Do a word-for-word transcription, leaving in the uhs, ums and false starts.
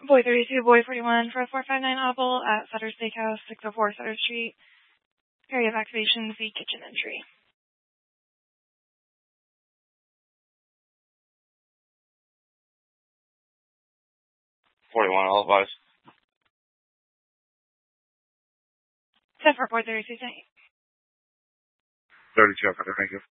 Boy thirty-two, Boy forty-one for a four five nine Audible at Sutter Steakhouse, six oh four Sutter Street. Area of activation, the kitchen entry. forty-one, all advice. Set for four thirty-two, thank you. thirty-two, thank you.